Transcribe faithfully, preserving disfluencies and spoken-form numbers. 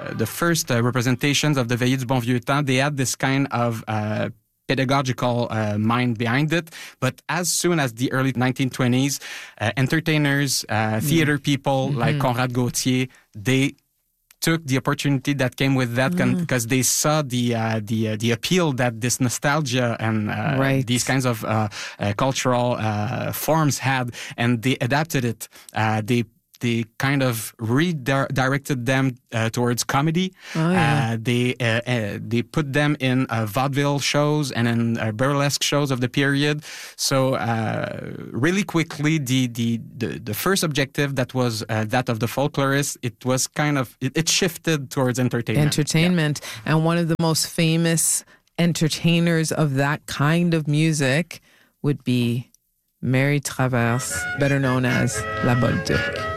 uh, the first uh, representations of the Veillées du Bon Vieux Temps, they had this kind of uh, pedagogical uh, mind behind it. But as soon as the early nineteen twenties, uh, entertainers, uh, theater people mm-hmm. like Conrad Gauthier, they took the opportunity that came with that mm. because they saw the uh, the uh, the appeal that this nostalgia and uh, right. these kinds of uh, uh, cultural uh, forms had, and they adapted it. Uh, they They kind of redirected them uh, towards comedy. Oh, yeah. uh, they uh, uh, they put them in uh, vaudeville shows and in uh, burlesque shows of the period. So uh, really quickly, the, the the the first objective that was uh, that of the folklorist, it was kind of it, it shifted towards entertainment. Entertainment, yeah. And one of the most famous entertainers of that kind of music would be Mary Traverse, better known as La Bolduc.